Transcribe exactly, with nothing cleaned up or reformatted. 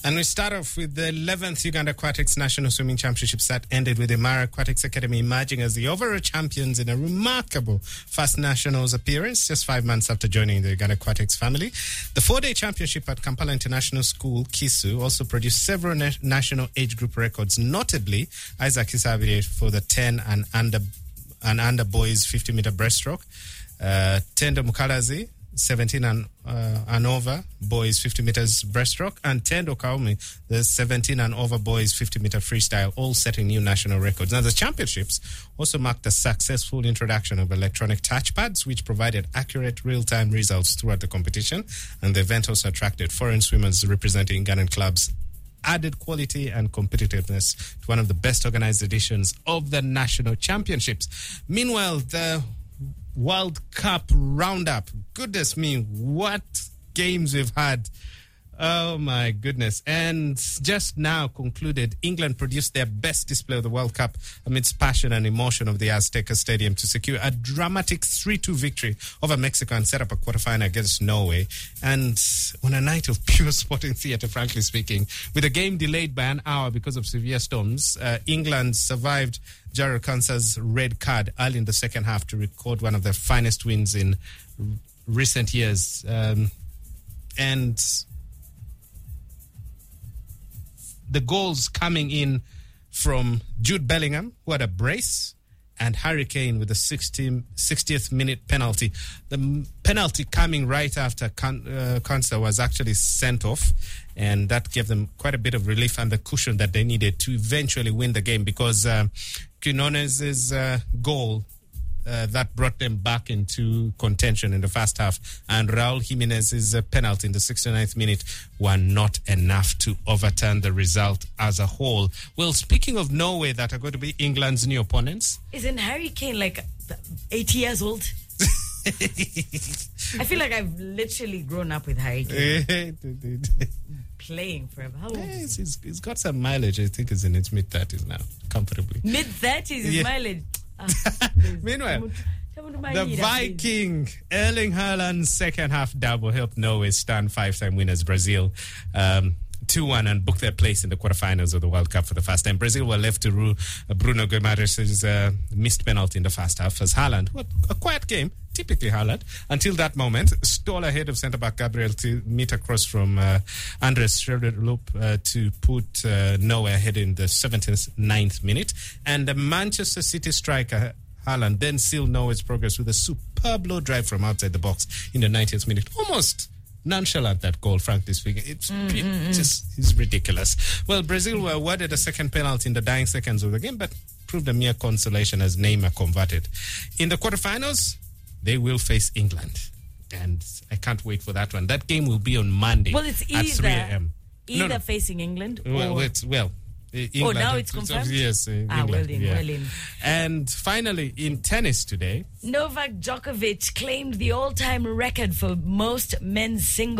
And we start off with the eleventh Uganda Aquatics National Swimming Championships that ended with the Mara Aquatics Academy emerging as the overall champions in a remarkable first nationals appearance just five months after joining the Uganda Aquatics family. The four-day championship at Kampala International School, Kisu, also produced several na- national age group records, notably Isaac Isabire for the ten and under and under boys fifty-meter breaststroke, uh, Tendo Mukalazi, seventeen and, uh, and over boys fifty meters breaststroke, and Tendo Kaumi, the seventeen and over boys fifty meter freestyle, all setting new national records. Now, the championships also marked the successful introduction of electronic touchpads, which provided accurate real-time results throughout the competition, and the event also attracted foreign swimmers representing Ugandan clubs, added quality and competitiveness to one of the best organized editions of the national championships. Meanwhile, the World Cup roundup. Goodness me, what games we've had. Oh, my goodness. And just now concluded, England produced their best display of the World Cup amidst passion and emotion of the Azteca Stadium to secure a dramatic three two victory over Mexico and set up a quarterfinal against Norway. And on a night of pure sporting theatre, frankly speaking, with the game delayed by an hour because of severe storms, uh, England survived Jarrell Kansa's red card early in the second half to record one of their finest wins in r- recent years. Um, and the goals coming in from Jude Bellingham, who had a brace, and Harry Kane with the sixtieth minute penalty. The m- penalty coming right after Kan- uh, Kansa was actually sent off, and that gave them quite a bit of relief and the cushion that they needed to eventually win the game, because uh, Quinones's uh, goal uh, that brought them back into contention in the first half, and Raul Jimenez's uh, penalty in the sixty-ninth minute were not enough to overturn the result as a whole. Well, speaking of Norway, that are going to be England's new opponents. Isn't Harry Kane like eighty years old? I feel like I've literally grown up with Harry Kane. Playing forever. How old yeah, is he? He's, he's got some mileage. I think he's in his mid-thirties now, comfortably. Mid-thirties is Yeah. mileage. Ah, Meanwhile, the Viking Erling Haaland's second half double helped Norway stun five-time winners Brazil um, two one and book their place in the quarterfinals of the World Cup for the first time. Brazil were left to rue Bruno Guimaraes' uh, missed penalty in the first half as Haaland, what a quiet game, typically Haaland, until that moment, stole ahead of centre-back Gabriel to meet across from uh, Andres Schroeder-Loop uh, to put uh, Norway ahead in the seventy-ninth minute. And the Manchester City striker Haaland then sealed Norway's progress with a superb low drive from outside the box in the ninetieth minute. Almost nonchalant, that goal, frankly speaking. It's mm-hmm. just it's ridiculous. Well, Brazil were awarded a second penalty in the dying seconds of the game, but proved a mere consolation as Neymar converted. In the quarterfinals, they will face England. And I can't wait for that one. That game will be on Monday well, it's at three a.m. Either no, no. facing England or... Well, it's, well England. Oh, now it's confirmed? Yes, uh, ah, England, well in, yeah. well in. And finally, in tennis today... Novak Djokovic claimed the all-time record for most men's singles